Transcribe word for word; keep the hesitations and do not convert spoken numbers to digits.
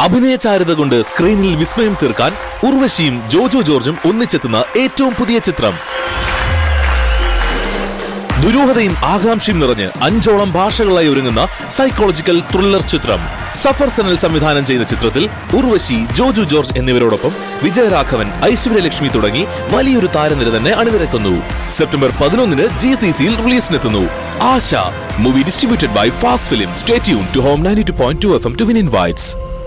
അഭിനയ ചാരുത കൊണ്ട് സ്ക്രീനിൽ വിസ്മയം തീർക്കാൻ ഉർവശിയും ജോജോ ജോർജും ഒന്നിച്ചെത്തുന്ന ഏറ്റവും പുതിയ ചിത്രം. ദുരൂഹതയും ആകാംക്ഷയും നിറഞ്ഞ് അഞ്ചോളം ഭാഷകളായി ഒരുങ്ങുന്ന സൈക്കോളജിക്കൽ ത്രില്ലർ ചിത്രം. സഫർ സനൽ സംവിധാനം ചെയ്ത ചിത്രത്തിൽ ഉർവശി, ജോജു ജോർജ് എന്നിവരോടൊപ്പം വിജയരാഘവൻ, ഐശ്വര്യലക്ഷ്മി തുടങ്ങി വലിയൊരു താരനിര തന്നെ അണിനിരക്കുന്നു. സെപ്റ്റംബർ പതിനൊന്നിന് ജി സി സിയിൽ റിലീസിനെത്തുന്നു. ആശ movie distributed by fast film. Stay tune to home ninety two point two F M to win invites.